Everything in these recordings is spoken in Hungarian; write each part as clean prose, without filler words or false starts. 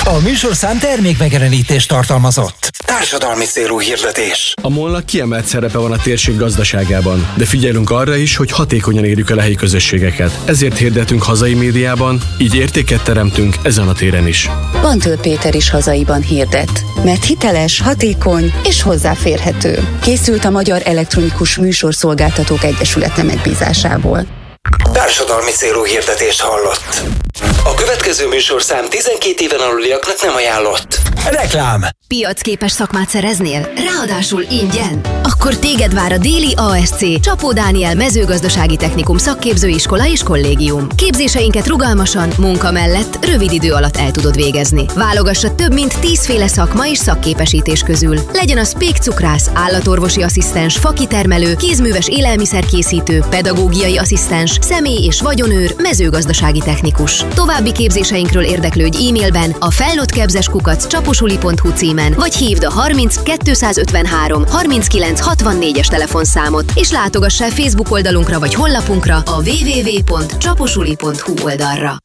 A műsorszám termékmegjelenítést tartalmazott. Társadalmi célú hirdetés. A MOL-nak kiemelt szerepe van a térség gazdaságában, de figyelünk arra is, hogy hatékonyan érjük el a helyi közösségeket. Ezért hirdetünk hazai médiában, így értéket teremtünk ezen a téren is. Bantől Péter is hazaiban hirdet, mert hiteles, hatékony és hozzáférhető. Készült a Magyar Elektronikus Műsorszolgáltatók Egyesülete megbízásából. Társadalmi célú hirdetést hallott. A következő műsorszám 12 éven aluliaknak nem ajánlott. Reklám. Piacképes szakmát szereznél? Ráadásul ingyen? Akkor téged vár a Déli ASC Csapó Dániel mezőgazdasági technikum szakképzőiskola és kollégium. Képzéseinket rugalmasan, munka mellett rövid idő alatt el tudod végezni. Válogassa több mint 10 féle szakma és szakképesítés közül. Legyen az pékcukrász, állatorvosi asszisztens, fakitermelő, kézműves élelmiszerkészítő, pedagógiai asszisztens, személy- és vagyonőr, mezőgazdasági technikus. További képzéseinkről érdeklődj e-mailben a felnőtttkepzeskukac.csaposuli.hu címen, vagy hívd a 30 253 39 64-es telefonszámot, és látogass el Facebook oldalunkra vagy honlapunkra a www.csaposuli.hu oldalra.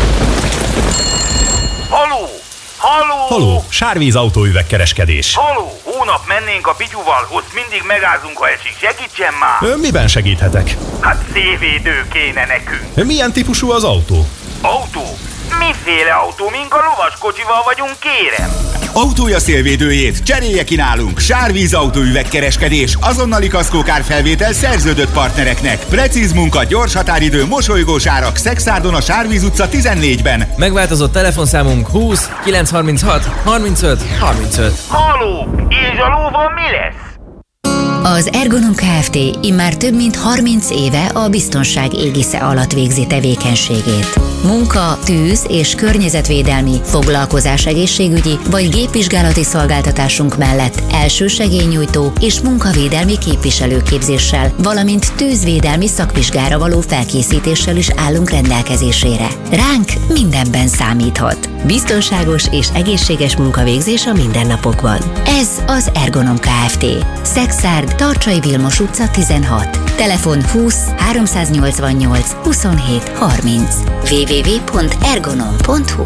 Haló! Haló! Haló! Sárvíz autóüvegkereskedés. Haló! Hónap mennénk a Pityuval, ott mindig megázunk, ha esik. Segítsen már! Miben segíthetek? Hát szélvédő kéne nekünk. Milyen típusú az autó? Autó? Miféle autó? Mink a lovaskocsival vagyunk, kérem? Autója szélvédőjét cserélje ki nálunk. Sárvíz autóüvegkereskedés, azonnali kaszkókárfelvétel szerződött partnereknek. Precíz munka, gyors határidő, mosolygós árak. Szexárdon a Sárvíz utca 14-ben. Megváltozott telefonszámunk 20 936 35 35. Haló! És a lóval mi lesz? Az Ergonom Kft. Immár több mint 30 éve a biztonság égisze alatt végzi tevékenységét. Munka, tűz és környezetvédelmi, foglalkozás egészségügyi vagy gépvizsgálati szolgáltatásunk mellett elsősegélynyújtó és munkavédelmi képviselőképzéssel, valamint tűzvédelmi szakvizsgára való felkészítéssel is állunk rendelkezésére. Ránk mindenben számíthat. Biztonságos és egészséges munkavégzés a mindennapokban. Ez az Ergonom Kft. Szexárd, Tarcsai Vilmos utca 16. Telefon 20 388 27 30. www.ergonom.hu.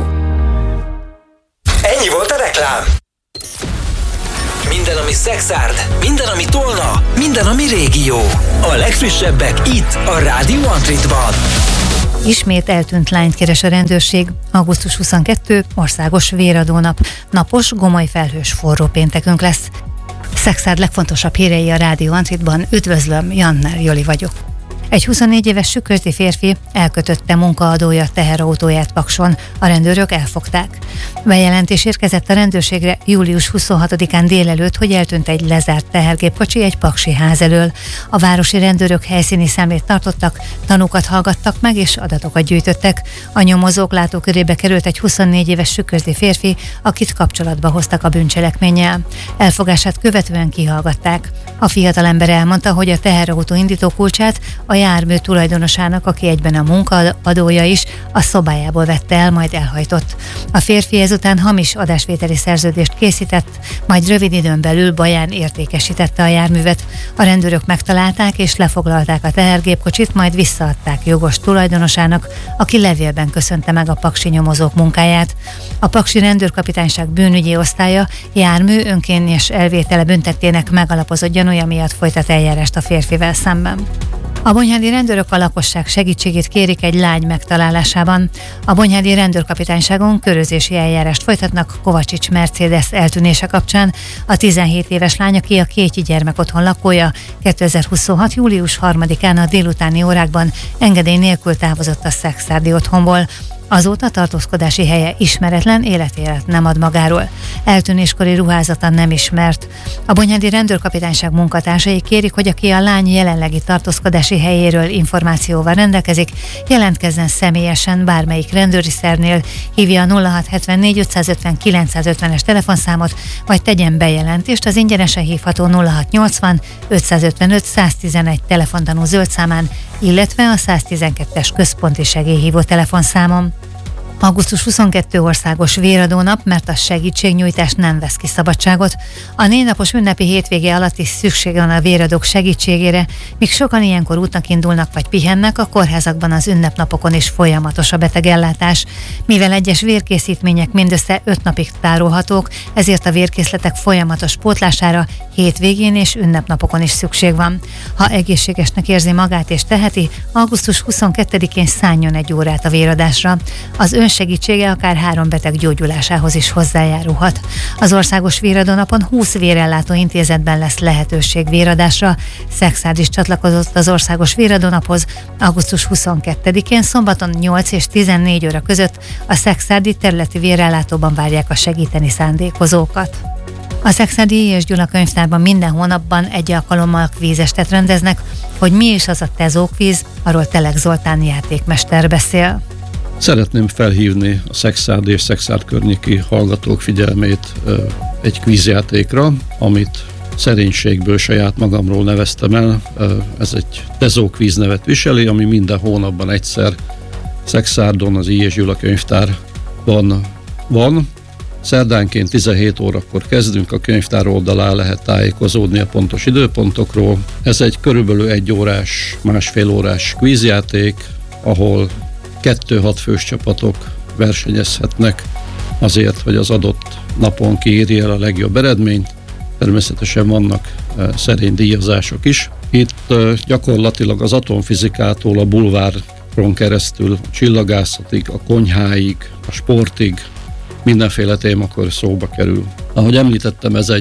Ennyi volt a reklám. Minden, ami Szexárd, minden, ami Tolna, minden, ami régió. A legfrissebbek itt, a Rádió Antritban. Ismét eltűnt lányt keres a rendőrség. Augusztus 22, országos véradónap. Napos, gomoly felhős forró péntekünk lesz. Szexárd legfontosabb hírei a Rádió Antritban. Üdvözlöm, Janner Joli vagyok. Egy 24 éves Sükröti férfi elkötötte munkaadója teherautóját Pakson. A rendőrök elfogták. Bejelentés érkezett a rendőrségre július 26-án délelőtt, hogy eltűnt egy lezárt tehergépkocsi egy paksi ház elől. A városi rendőrök helyszíni szemlét tartottak, tanúkat hallgattak meg és adatokat gyűjtöttek. A nyomozók látókörébe került egy 24 éves Sükröti férfi, akit kapcsolatba hoztak a bűncselekménnyel. Elfogását követően kihallgatták. A fiatalember elmondta, hogy a teherautó indítókulcsát a jármű tulajdonosának, aki egyben a munkaadója is, a szobájából vette el, majd elhajtott. A férfi ezután hamis adásvételi szerződést készített, majd rövid időn belül Baján értékesítette a járművet. A rendőrök megtalálták és lefoglalták a tehergépkocsit, majd visszaadták jogos tulajdonosának, aki levélben köszönte meg a paksi nyomozók munkáját. A paksi rendőrkapitányság bűnügyi osztálya jármű önkényes elvétele büntettének megalapozott gyanúja miatt folytat eljárást a férfivel szemben. A bonyhádi rendőrök a lakosság segítségét kérik egy lány megtalálásában. A bonyhádi rendőrkapitányságon körözési eljárást folytatnak Kovacsics Mercedes eltűnése kapcsán. A 17 éves lány, aki a Kétyi gyermekotthon lakója, 2026. július 3-án a délutáni órákban engedély nélkül távozott a szexárdi otthonból. Azóta tartózkodási helye ismeretlen, életélet nem ad magáról. Eltűnéskori ruházata nem ismert. A bonyhádi rendőrkapitányság munkatársai kérik, hogy aki a lány jelenlegi tartózkodási helyéről információval rendelkezik, jelentkezzen személyesen bármelyik rendőri szervnél, hívja a 0674 550 950-es telefonszámot, vagy tegyen bejelentést az ingyenesen hívható 0680 555 111 telefontanú zöld számán, illetve a 112-es központi segélyhívó telefonszámon. Augusztus 22 országos véradónap, mert a segítségnyújtás nem vesz ki szabadságot. A 4 napos ünnepi hétvége alatt is szükség van a véradók segítségére, míg sokan ilyenkor útnak indulnak vagy pihennek, a kórházakban az ünnepnapokon is folyamatos a betegellátás. Mivel egyes vérkészítmények mindössze 5 napig tárolhatók, ezért a vérkészletek folyamatos pótlására hétvégén és ünnepnapokon is szükség van. Ha egészségesnek érzi magát és teheti, augusztus 22-én szálljon egy órát a véradásra. Az önsegítsége akár 3 beteg gyógyulásához is hozzájárulhat. Az országos véradónapon 20 vérellátó intézetben lesz lehetőség véradásra. Szexárd is csatlakozott az országos véradónaphoz. Augusztus 22-én szombaton 8 és 14 óra között a szexárdi területi vérellátóban várják a segíteni szándékozókat. A Szexárdi I. Gyula könyvtárban minden hónapban egy alkalommal kvízestet rendeznek. Hogy mi is az a tezókvíz, arról Telek Zoltán játékmester beszél. Szeretném felhívni a Szexárdi és Szexárd környéki hallgatók figyelmét egy kvízjátékra, amit szerénységből saját magamról neveztem el. Ez egy tezókvíz nevet viseli, ami minden hónapban egyszer Szexárdon, az I. Gyula könyvtárban van. Szerdánként 17 órakor kezdünk, a könyvtár oldalán lehet tájékozódni a pontos időpontokról. Ez egy körülbelül 1 órás, másfél órás kvízjáték, ahol 2-6 fős csapatok versenyezhetnek azért, hogy az adott napon kiírja el a legjobb eredményt. Természetesen vannak szerény díjazások is. Itt gyakorlatilag az atomfizikától a bulváron keresztül a csillagászatig, a konyháig, a sportig mindenféle témakör szóba kerül. Ahogy említettem, ez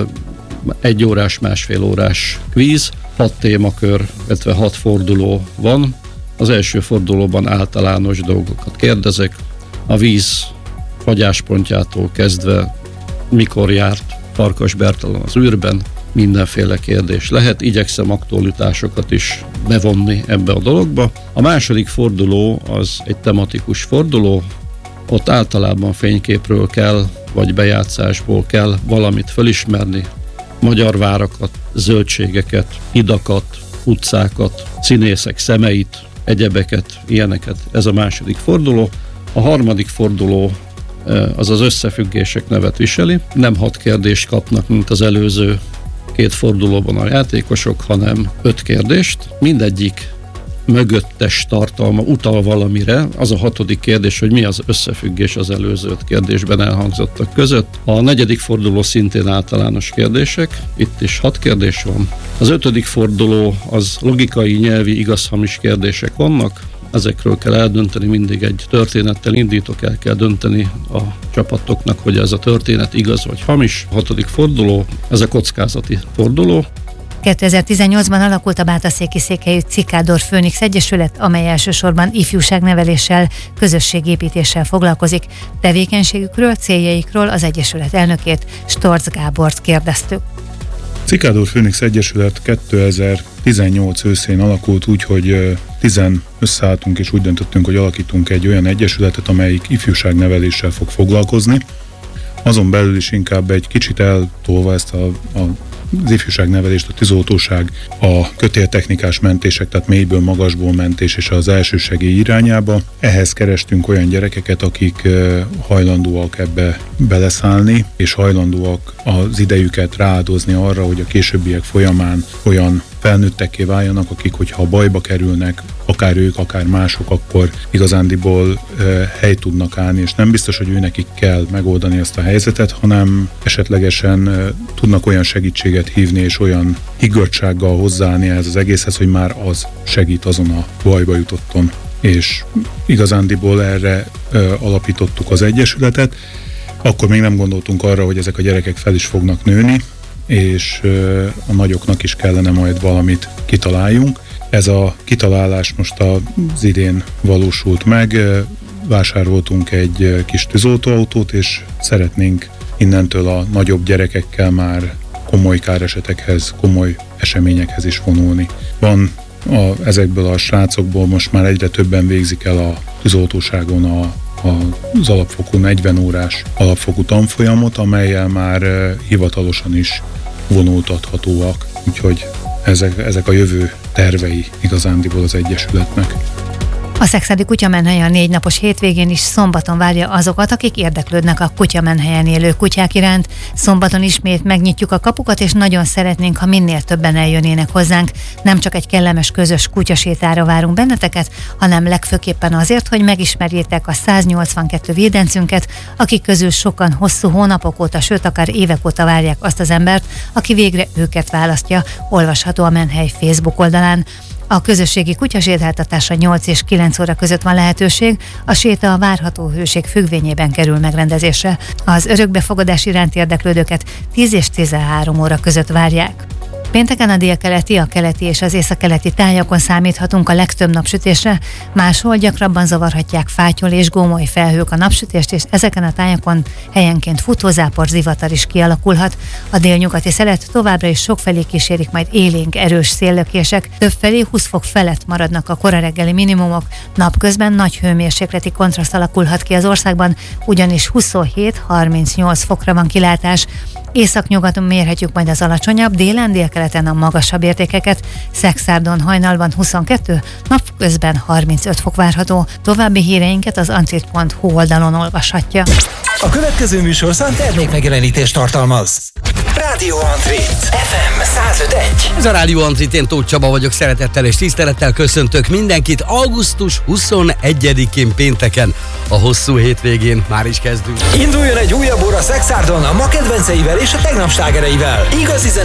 egy órás, másfél órás kvíz, 6 témakör, illetve 6 forduló van. Az első fordulóban általános dolgokat kérdezek, a víz fagyáspontjától kezdve mikor járt Farkas Bertalan az űrben, mindenféle kérdés lehet, igyekszem aktualitásokat is bevonni ebbe a dologba. A második forduló az egy tematikus forduló, ott általában fényképről kell, vagy bejátszásból kell valamit felismerni, magyar várakat, zöldségeket, hidakat, utcákat, színészek szemeit, egyebeket, ilyeneket. Ez a második forduló. A harmadik forduló az az összefüggések nevet viseli. Nem 6 kérdést kapnak, mint az előző 2 fordulóban a játékosok, hanem 5 kérdést. Mindegyik mögöttes tartalma utal valamire. Az a 6. kérdés, hogy mi az összefüggés az előző 5 kérdésben elhangzottak között. A 4. forduló szintén általános kérdések, itt is 6 kérdés van. Az 5. forduló az logikai, nyelvi, igaz-hamis kérdések vannak. Ezekről kell eldönteni, mindig egy történettel indítok, el kell dönteni a csapatoknak, hogy ez a történet igaz vagy hamis. A 6. forduló, ez a kockázati forduló. 2018-ban alakult a Bátaszéki székhelyű Cikádor Főnix Egyesület, amely elsősorban ifjúságneveléssel, közösségépítéssel foglalkozik. Tevékenységükről, céljaikról az Egyesület elnökét, Storz Gábort kérdeztük. Cikádor Főnix Egyesület 2018 őszén alakult úgy, hogy 10 összeálltunk és úgy döntöttünk, hogy alakítunk egy olyan egyesületet, amelyik ifjúságneveléssel fog foglalkozni. Azon belül is inkább egy kicsit eltolva ezt az ifjúságnevelést, a tűzoltóság, a kötéltechnikás mentések, tehát mélyből, magasból mentés és az elsősegély irányába. Ehhez kerestünk olyan gyerekeket, akik hajlandóak ebbe beleszállni, és hajlandóak az idejüket rááldozni arra, hogy a későbbiek folyamán olyan felnőttekké váljanak, akik, hogyha bajba kerülnek, akár ők, akár mások, akkor igazándiból helyt tudnak állni, és nem biztos, hogy őnekik kell megoldani ezt a helyzetet, hanem esetlegesen tudnak olyan segítséget hívni, és olyan higgadtsággal hozzáállni ehhez az egészhez, hogy már az segít azon a bajba jutotton. És igazándiból erre alapítottuk az egyesületet. Akkor még nem gondoltunk arra, hogy ezek a gyerekek fel is fognak nőni, és a nagyoknak is kellene majd valamit kitaláljunk. Ez a kitalálás most az idén valósult meg, vásároltunk egy kis tűzoltóautót, és szeretnénk innentől a nagyobb gyerekekkel már komoly káresetekhez, komoly eseményekhez is vonulni. Van ezekből a srácokból most már egyre többen végzik el a tűzoltóságon az alapfokú 40 órás alapfokú tanfolyamot, amellyel már hivatalosan is vonultathatóak. Úgyhogy ezek a jövő tervei igazándiból az Egyesületnek. A Szekszárdi kutyamenhely a 4 napos hétvégén is szombaton várja azokat, akik érdeklődnek a kutyamenhelyen élő kutyák iránt. Szombaton ismét megnyitjuk a kapukat, és nagyon szeretnénk, ha minél többen eljönnének hozzánk. Nem csak egy kellemes közös kutyasétára várunk benneteket, hanem legfőképpen azért, hogy megismerjétek a 182 védencünket, akik közül sokan hosszú hónapok óta, sőt akár évek óta várják azt az embert, aki végre őket választja, olvasható a menhely Facebook oldalán. A közösségi kutyasétáltatásra 8 és 9 óra között van lehetőség, a séta a várható hőség függvényében kerül megrendezésre. Az örökbefogadás iránt érdeklődőket 10 és 13 óra között várják. Pénteken a délkeleti, a keleti és az északkeleti tájakon számíthatunk a legtöbb napsütésre, máshol gyakrabban zavarhatják fátyol és gómoly felhők a napsütést, és ezeken a tájakon helyenként futózápor, zivatar is kialakulhat. A délnyugati szelet továbbra is sokfelé kísérik majd élénk, erős széllökések, többfelé 20 fok felett maradnak a kora reggeli minimumok, napközben nagy hőmérsékleti kontraszt alakulhat ki az országban, ugyanis 27-38 fokra van kilátás. Északnyugaton mérhetjük majd az alacsonyabb, délen, délkeleten a magasabb értékeket. Szekszárdon hajnalban 22, napközben 35 fok várható. További híreinket az ancit.hu oldalon olvashatja. A következő műsorszám termékmegjelenítést tartalmaz. Rádió Antrit, FM 105.1. Ez a Rádió Antrit, én Tóth Csaba vagyok, szeretettel és tisztelettel köszöntök mindenkit. Augusztus 21-én pénteken, a hosszú hétvégén már is kezdünk. Induljon egy újabb óra Szekszárdon a ma kedvenceivel és a tegnap slágereivel. Igazi